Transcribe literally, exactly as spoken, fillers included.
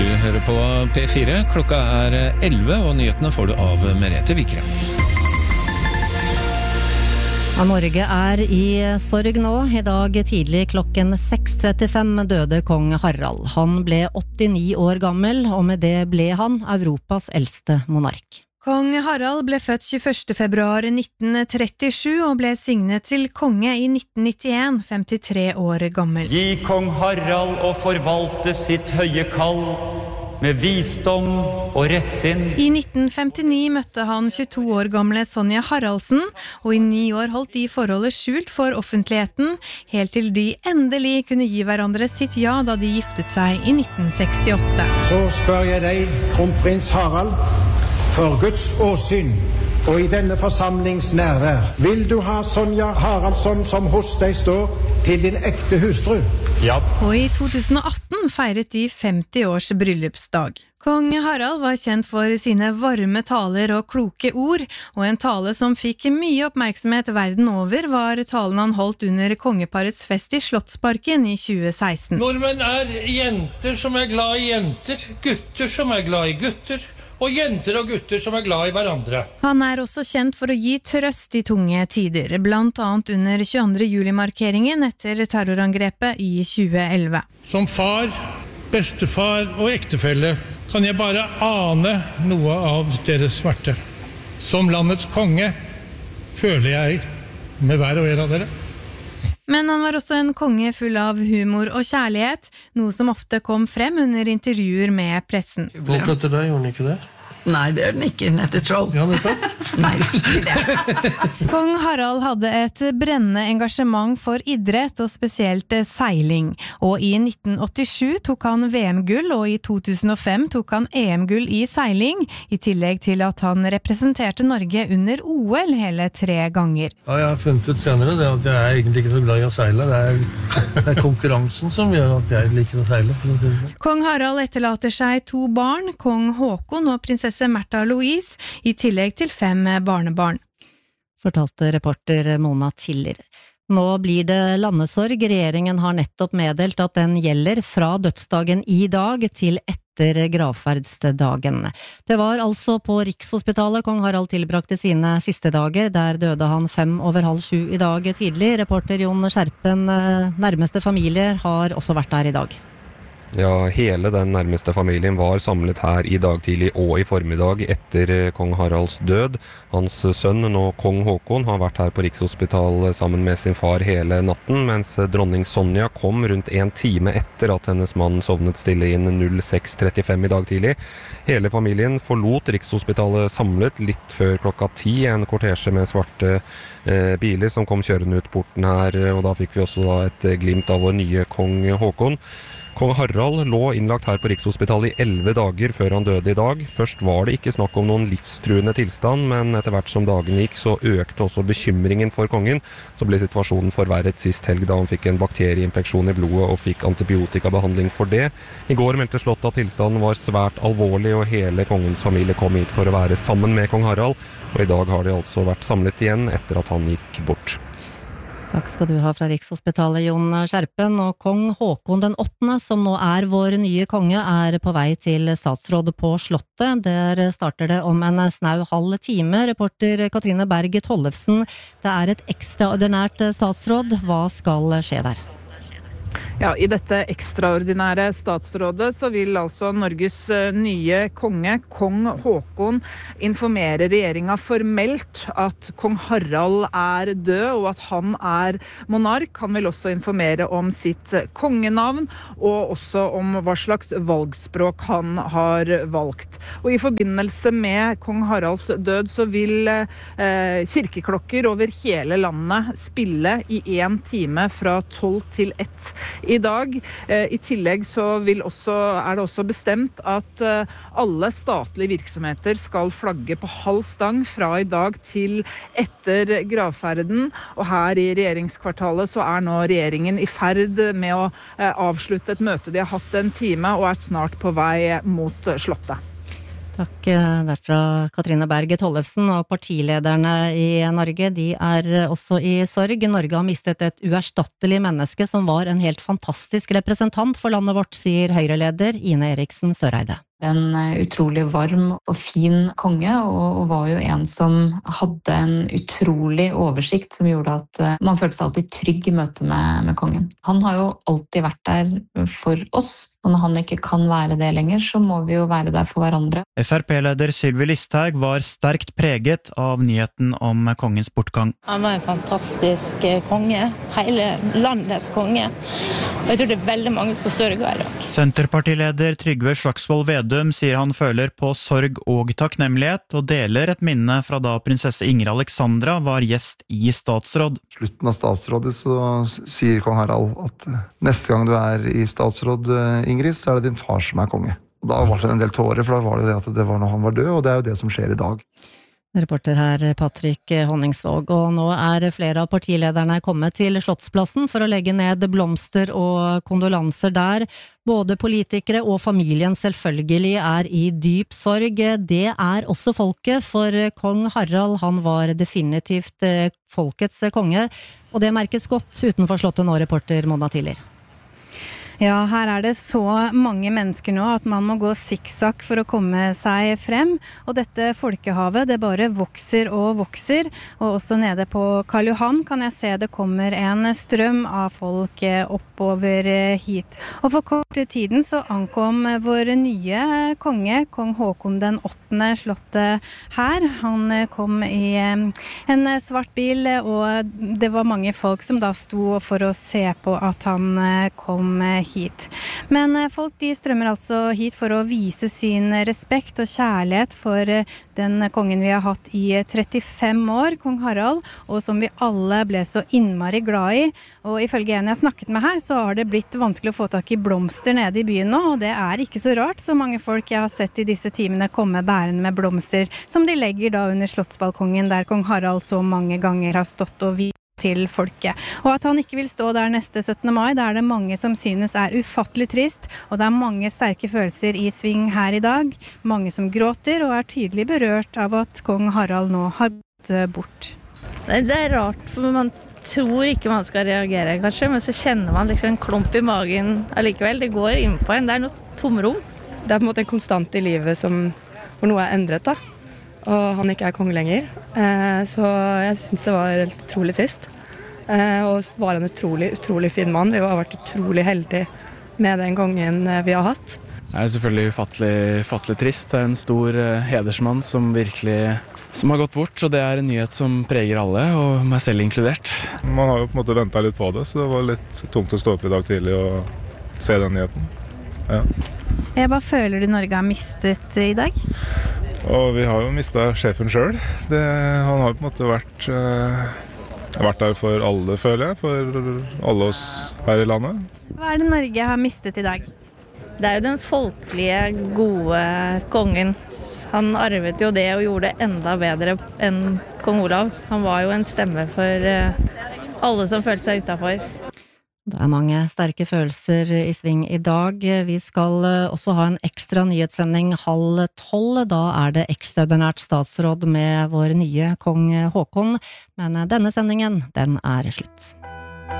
Du hører på P fire, klokka er elleve, og nyhetene får du av Merete Vikre. Ja, Norge er i sorg nå. I dag tidlig klokken seks trettifem døde kong Harald. Han ble åttini år gammel, og med det ble han Europas eldste monark. Kong Harald ble født tjueførste februar nitten trettisju og ble signet til konge i nitten nittien, femtitre år gammel. Gi kong Harald å forvalte sitt høye kall med visdom og rettsinn. I nitten femtini møtte han tjueto år gamle Sonja Haraldsen, og i ni år holdt de forholdet skjult for offentligheten, helt til de endelig kunne gi hverandre sitt ja da de giftet seg i nitten sekstiåtte. Så spør jeg deg, kronprins Harald, for Guds åsyn og i denne forsamlings nærvær, vil du ha Sonja Haraldsson som hos deg står til din ekte hustru? Ja. Og i to tusen og atten feiret de femti års bryllupsdag. Kong Harald var kjent for sine varme taler og kloke ord, og en tale som fikk mye oppmerksomhet verden over var talen han holdt under kongeparets fest i Slottsparken i tjue seksten. Nordmenn er jenter som er glad i jenter, gutter som er glad i gutter, og jenter og gutter som er glad i hverandre. Han er også kjent for å gi trøst i tunge tider, blant annet under tjueandre juli-markeringen etter terrorangrepet i tjue elleve. Som far, bestefar og ektefelle kan jeg bare ane noe av deres smerte. Som landets konge føler jeg med hver og en av dere. Men han var også en konge full av humor og kjærlighet, noe som ofte kom frem under intervjuer med pressen. Folk etter deg, gjorde han ikke det? Nei, det er den ikke, etter troll. Ja, det er Nei, ikke det. Kong Harald hadde et brennende engasjement for idrett og spesielt seiling. Og i nitten åttisju tok han V M-gull, og i to tusen og fem tok han E M-gull i seiling, i tillegg til at han representerte Norge under O L hele tre ganger. Ja, jeg har funnet ut senere det at jeg er egentlig ikke så glad i å seile. Det er, det er konkurransen som gjør at jeg liker å seile. Kong Harald etterlater seg to barn, kong Håkon og prinsesse Märtha Louise, i tillegg til fem barnebarn. Fortalte reporter Mona Tiller. Nå blir det landesorg. Regjeringen har nettopp meddelt at den gjelder fra dødsdagen i dag til etter gravferdsdagen. Det var altså på Rikshospitalet kong Harald tilbrakte sine siste dager. Der døde han fem over halv sju i dag tidlig. Reporter Jon Skjerpen, nærmeste familier har også vært der i dag. Ja, hele den nærmeste familien var samlet her i dag tidlig og i formiddag etter kong Haralds død. Hans sønn, nå kong Håkon, har vært her på Rikshospitalet sammen med sin far hele natten, mens dronning Sonja kom rundt en time etter at hennes mann sovnet stille inn null seks trettifem i dag tidlig. Hele familien forlot Rikshospitalet samlet litt før klokka ti, en kortesje med svarte eh, biler som kom kjørende ut porten her, og da fikk vi også da et glimt av vår nye kong Håkon. Kong Harald lå innlagt her på Rikshospitalet i elleve dager før han døde i dag. Først var det ikke snakk om noen livstruende tilstand, men etter hvert som dagen gikk så økte også bekymringen for kongen. Så ble situasjonen forverret sist helg da han fikk en bakterieinfeksjon i blodet og fikk antibiotikabehandling for det. I går meldte Slottet at tilstanden var svært alvorlig, og hele kongens familie kom hit for å være sammen med kong Harald. Og i dag har de altså vært samlet igjen etter at han gikk bort. Takk skal du ha fra Rikshospitalet, Jon Skjerpen. Og kong Håkon den åttende, som nå er vår nye konge, er på vei til statsrådet på Slottet. Der starter det om en snau halv time. Reporter Katrine Berg Tollefsen, det er et ekstraordinært statsråd. Hva skal skje der? Ja, i dette ekstraordinære statsrådet så vil altså Norges nye konge, kong Håkon, informere regjeringa formelt at kong Harald er død og at han er monark. Han vil også informere om sitt kongenavn og også om hva slags valgspråk han har valgt. Og i forbindelse med kong Haralds død så vil eh, kirkeklokker over hele landet spille i en time fra tolv til ett i dag. I tillegg så vil også, er det også bestemt at alle statlige virksomheter skal flagge på halv stang fra i dag til etter gravferden. Og her i regjeringskvartalet så er nå regjeringen i ferd med å avslutte et møte de har hatt en time og er snart på vei mot Slottet. Takk derfra Katrine Berg Tollefsen, og partilederne i Norge, de er også i sorg. Norge har mistet et uerstattelig menneske som var en helt fantastisk representant for landet vårt, sier Høyre-leder Ine Eriksen Søreide. En utrolig varm og fin konge, og var jo en som hadde en utrolig oversikt som gjorde at man følte seg alltid trygg i møte med, med kongen. Han har jo alltid vært der for oss, og når han ikke kan være det lenger, så må vi jo være der for hverandre. F R P-leder Sylvi Listhaug var sterkt preget av nyheten om kongens bortgang. Han var en fantastisk konge, hele landets konge, og jeg tror det er veldig mange som sørger i dag. Senterpartileder Trygve Slagsvold Vedum sier han føler på sorg og takknemlighet, og deler et minne fra da prinsesse Ingrid Alexandra var gjest i statsråd. Slutten av statsrådet så sier kong Harald at neste gang du er i statsråd, Ingrid, så er det din far som er konge. Og da var det en del tårer, for da var det det at det var når han var død, og det er jo det som skjer i dag. Reporter her Patrick Honningsvåg, og nå er flere av partilederne kommet til Slottsplassen for å legge ned blomster og kondolanser der. Både politikere og familien selvfølgelig er i dyp sorg. Det er også folket, for kong Harald, han var definitivt folkets konge, og det merkes godt utenfor slottet nå, reporter Mona Tiller. Ja, her er det så mange mennesker nå at man må gå sikksakk for å komme seg frem, og dette folkehavet, det bare vokser og vokser, og også nede på Karl Johan kan jeg se det kommer en strøm av folk oppover hit. Og for kort tiden så ankom vår nye konge, kong Håkon den åttende, slottet her. Han kom i en svart bil, og det var mange folk som da sto for å se på at han kom hit. hit. Men folk de strømmer altså hit for å vise sin respekt og kjærlighet for den kongen vi har hatt i trettifem år, kong Harald, og som vi alle ble så innmari glad i. Og ifølge en jeg snakket med her, så har det blitt vanskelig å få tak i blomster nede i byen nå, og det er ikke så rart, så mange folk jeg har sett i disse timene komme bærende med blomster, som de legger da under slottsbalkongen, der kong Harald så mange ganger har stått og vist til folket. Og at han ikke vil stå der neste syttende mai, det er det mange som synes er ufattelig trist, og det er mange sterke følelser i sving her i dag. Mange som gråter og er tydelig berørt av at kong Harald nå har gått bort. Det er rart, for man tror ikke man skal reagere kanskje, men så kjenner man liksom en klump i magen allikevel. Det går inn på en, det er noe tomrom. Det er på en måte en konstant i livet som, hvor noe er endret da. Og han ikke er konge lenger, eh, så jeg synes det var helt utrolig trist. Eh, og var en utrolig, utrolig fin mann. Vi har vært utrolig heldige med den kongen vi har hatt. Det er selvfølgelig ufattelig, ufattelig trist. Det er en stor eh, hedersmann som virkelig som har gått bort, og det er en nyhet som preger alle, og meg selv inkludert. Man har jo på en måte ventet litt på det, så det var litt tungt å stå opp i dag tidlig og se den nyheten. Ja. Hva føler du Norge har mistet i dag? Og vi har jo mistet sjefen selv. Det, han har på en måte vært, uh, vært der for alle, føler jeg, for alle oss her i landet. Hva er det Norge har mistet i dag? Det er jo den folkelige, gode kongen. Han arvet jo det og gjorde det enda bedre enn kong Olav. Han var jo en stemme for uh, alle som følte seg utenfor. Det er mange sterke følelser i sving i dag. Vi skal også ha en ekstra nyhetssending halv tolv. Da er det ekstraordinært statsråd med vår nye kong Håkon. Men denne sendingen, den er slutt.